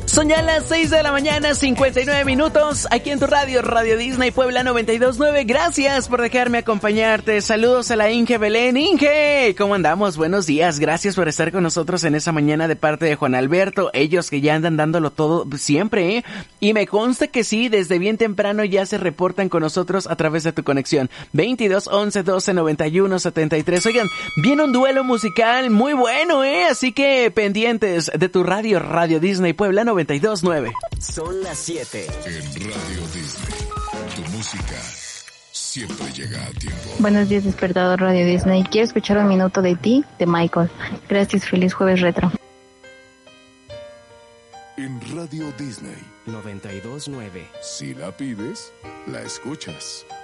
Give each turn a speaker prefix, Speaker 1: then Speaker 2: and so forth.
Speaker 1: Son ya las 6 de la mañana, 59 minutos, aquí en tu radio, Radio Disney Puebla 92.9. Gracias por dejarme acompañarte. Saludos a la Inge Belén. Inge, ¿cómo andamos? Buenos días. Gracias por estar con nosotros en esa mañana de parte de Juan Alberto. Ellos que ya andan dándolo todo siempre, ¿eh? Y me consta que sí, desde bien temprano ya se reportan con nosotros a través de tu conexión. 22 11 12 91 73. Oigan, viene un duelo musical muy bueno, ¿eh? Así que pendientes de tu radio, Radio Disney Puebla 92.9.
Speaker 2: Son las 7.
Speaker 3: En Radio Disney, tu música siempre llega a tiempo.
Speaker 4: Buenos días, despertador Radio Disney. Quiero escuchar Un Minuto de Ti, de Michael. Gracias, feliz jueves retro.
Speaker 3: En Radio Disney
Speaker 2: 92.9.
Speaker 3: Si la pides, la escuchas.